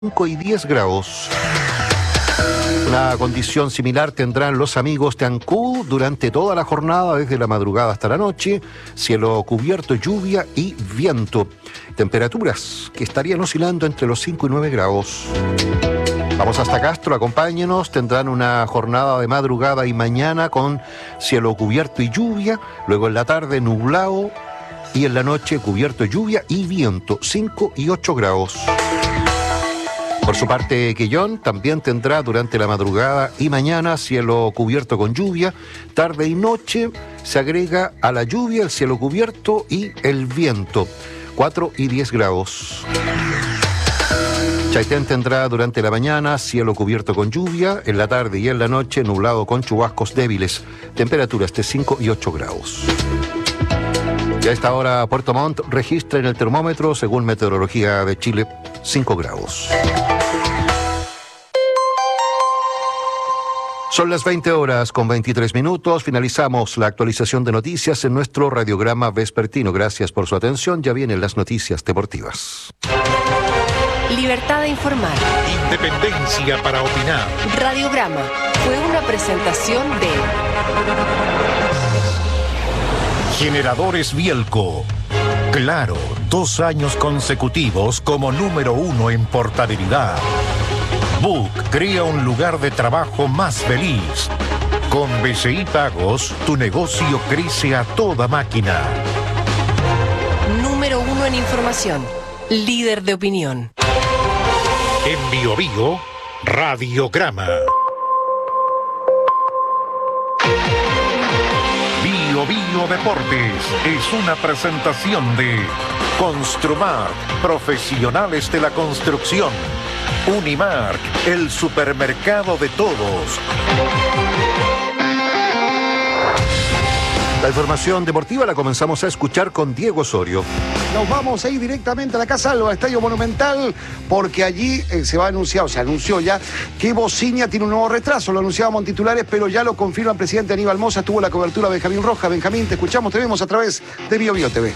5 y 10 grados. Una condición similar tendrán los amigos de Ancud durante toda la jornada, desde la madrugada hasta la noche. Cielo cubierto, lluvia y viento. Temperaturas que estarían oscilando entre los 5 y 9 grados. Vamos hasta Castro, acompáñenos. Tendrán una jornada de madrugada y mañana con cielo cubierto y lluvia. Luego en la tarde nublado y en la noche cubierto, lluvia y viento. 5 y 8 grados. Por su parte, Quellón también tendrá durante la madrugada y mañana cielo cubierto con lluvia. Tarde y noche se agrega a la lluvia el cielo cubierto y el viento. 4 y 10 grados. Chaitén tendrá durante la mañana cielo cubierto con lluvia. En la tarde y en la noche nublado con chubascos débiles. Temperaturas de 5 y 8 grados. Y a esta hora Puerto Montt registra en el termómetro, según Meteorología de Chile, 5 grados. Son las 20 horas con 23 minutos. Finalizamos la actualización de noticias en nuestro radiograma vespertino. Gracias por su atención. Ya vienen las noticias deportivas. Libertad de informar. Independencia para opinar. Radiograma fue una presentación de Generadores Bielco. Claro, 2 años consecutivos como número 1 en portabilidad. Book crea un lugar de trabajo más feliz. Con BCI Pagos, tu negocio crece a toda máquina. número 1 en información. Líder de opinión. En Bio Bio, Radiograma. Bio Bio Deportes es una presentación de Construmark, profesionales de la construcción. Unimark, el supermercado de todos. La información deportiva la comenzamos a escuchar con Diego Osorio. Nos vamos a ir directamente a la Casa Alba, Estadio Monumental, porque allí se anunció ya que Bociña tiene un nuevo retraso. Lo anunciábamos en titulares, pero ya lo confirma el presidente Aníbal Mosa. Tuvo la cobertura Benjamín Rojas. Benjamín, te escuchamos, te vemos a través de Bio Bio TV.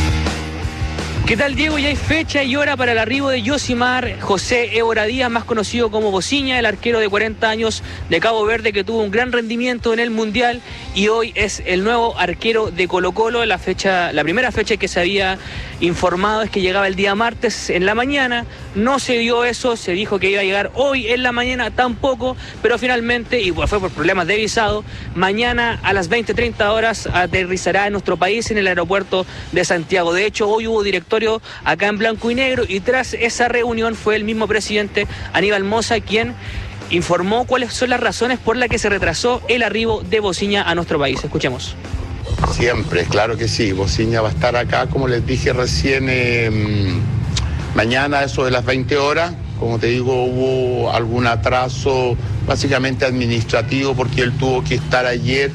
¿Qué tal, Diego? Ya hay fecha y hora para el arribo de Yosimar José Évora Díaz, más conocido como Bociña, el arquero de 40 años de Cabo Verde que tuvo un gran rendimiento en el Mundial y hoy es el nuevo arquero de Colo-Colo. La primera fecha que se había informado es que llegaba el día martes en la mañana. No se dio eso, se dijo que iba a llegar hoy en la mañana tampoco, pero finalmente, y fue por problemas de visado, mañana a las 20:30 horas aterrizará en nuestro país en el aeropuerto de Santiago. De hecho, hoy hubo directorio acá en blanco y negro y tras esa reunión fue el mismo presidente Aníbal Mosa quien informó cuáles son las razones por las que se retrasó el arribo de Bociña a nuestro país. Escuchemos. Siempre, claro que sí. Bociña va a estar acá, como les dije recién, mañana a eso de las 20 horas. Como te digo, hubo algún atraso básicamente administrativo porque él tuvo que estar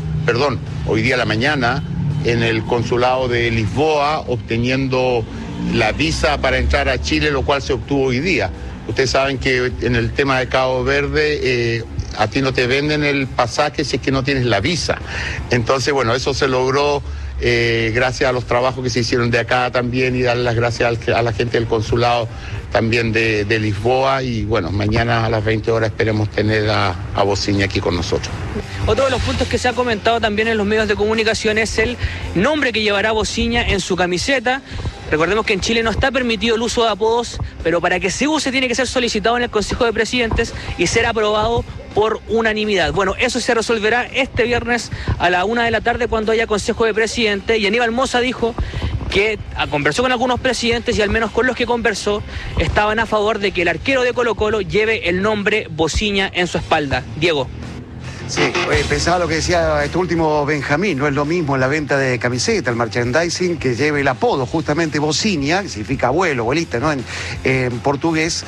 hoy día a la mañana en el consulado de Lisboa obteniendo la visa para entrar a Chile, lo cual se obtuvo hoy día. Ustedes saben que en el tema de Cabo Verde a ti no te venden el pasaje si es que no tienes la visa. Entonces, bueno, eso se logró gracias a los trabajos que se hicieron de acá también y darle las gracias a la gente del consulado también de Lisboa. Y bueno, mañana a las 20 horas esperemos tener a Bociña aquí con nosotros. Otro de los puntos que se ha comentado también en los medios de comunicación es el nombre que llevará Bociña en su camiseta. Recordemos que en Chile no está permitido el uso de apodos, pero para que se use tiene que ser solicitado en el Consejo de Presidentes y ser aprobado por unanimidad. Bueno, eso se resolverá este viernes a la 1 de la tarde cuando haya Consejo de Presidentes y Aníbal Mosa dijo que conversó con algunos presidentes y al menos con los que conversó estaban a favor de que el arquero de Colo-Colo lleve el nombre Bociña en su espalda. Diego. Sí, pensaba lo que decía este último Benjamín, no es lo mismo la venta de camiseta, el merchandising, que lleve el apodo justamente Bociña, que significa abuelo, abuelita, ¿no? En portugués,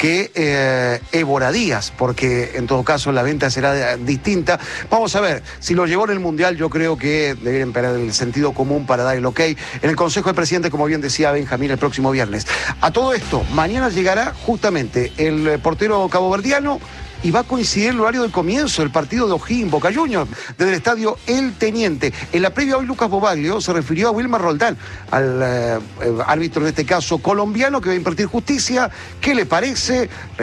que Évora Díaz, porque en todo caso la venta será distinta. Vamos a ver, si lo llevó en el Mundial, yo creo que deberían esperar el sentido común para dar el ok en el Consejo de Presidentes, como bien decía Benjamín, el próximo viernes. A todo esto, mañana llegará justamente el portero caboverdiano y va a coincidir el horario del comienzo del partido de O'Higgins Boca Juniors desde el estadio El Teniente. En la previa hoy Lucas Bobaglio se refirió a Wilmar Roldán, al árbitro en este caso colombiano que va a impartir justicia. ¿Qué le parece?